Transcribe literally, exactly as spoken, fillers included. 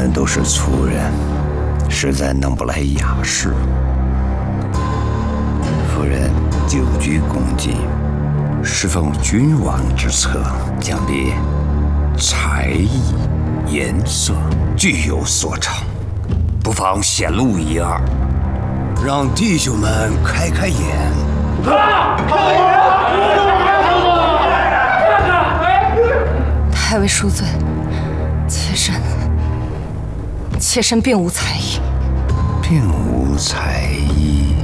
们都是粗人，实在弄不来雅事。夫人久居宫妓，侍奉君王之侧，想必才艺颜色俱有所长，不妨显露一二，让弟兄们开开眼。 太尉恕罪，妾身妾身并无才艺， 并无才艺。